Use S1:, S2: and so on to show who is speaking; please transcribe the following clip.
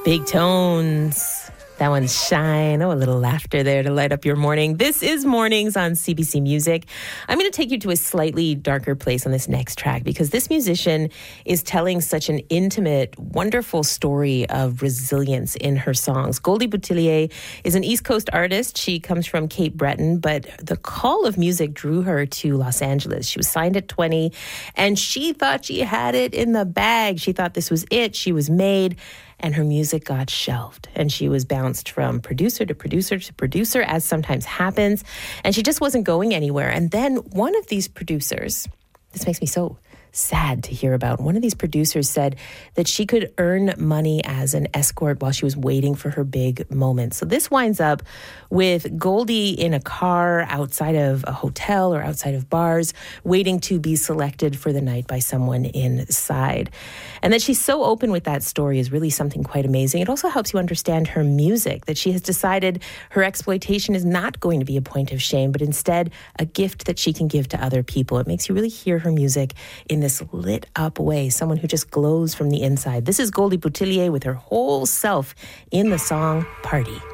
S1: Big tones. That one's Shine. Oh, a little laughter there to light up your morning. This is Mornings on CBC Music. I'm going to take you to a slightly darker place on this next track because this musician is telling such an intimate, wonderful story of resilience in her songs. Goldie Boutillier is an East Coast artist. She comes from Cape Breton, but the call of music drew her to Los Angeles. She was signed at 20, and she thought she had it in the bag. She thought this was it. She was made. And her music got shelved. And she was bounced from producer to producer to producer, as sometimes happens. And she just wasn't going anywhere. And then one of these producers, this makes me so sad to hear about. One of these producers said that she could earn money as an escort while she was waiting for her big moment. So this winds up with Goldie in a car outside of a hotel or outside of bars, waiting to be selected for the night by someone inside. And that she's so open with that story is really something quite amazing. It also helps you understand her music, that she has decided her exploitation is not going to be a point of shame, but instead a gift that she can give to other people. It makes you really hear her music in this lit up way, someone who just glows from the inside. This is Goldie Boutillier with her whole self in the song Party.